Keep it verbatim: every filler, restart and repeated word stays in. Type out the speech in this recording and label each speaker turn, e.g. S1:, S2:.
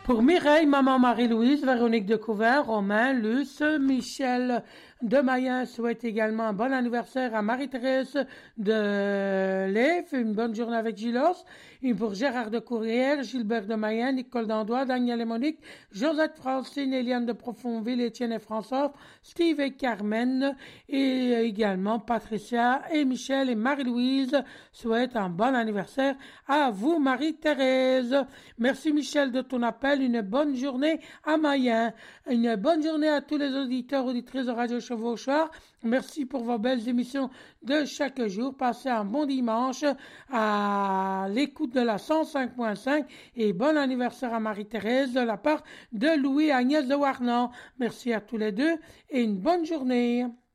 S1: Pour Mireille, maman Marie-Louise, Véronique de Couvert, Romain, Luce, Michel de Mayen souhaite également un bon anniversaire à Marie-Thérèse de Lève, une bonne journée avec Gilles. Une pour Gérard de Courrières, Gilbert de Mayen, Nicole d'Andois, Daniel et Monique, Josette Francine, Eliane de Profonville, Étienne et François, Steve et Carmen, et également Patricia et Michel et Marie-Louise souhaitent un bon anniversaire à vous, Marie-Thérèse. Merci Michel de ton appel, une bonne journée à Mayen, une bonne journée à tous les auditeurs, auditrices de Radio Chevauchoir. Merci pour vos belles émissions de chaque jour. Passez un bon dimanche à l'écoute de la cent cinq point cinq et bon anniversaire à Marie-Thérèse de la part de Louis et Agnès de Warnan. Merci à tous les deux et une bonne journée.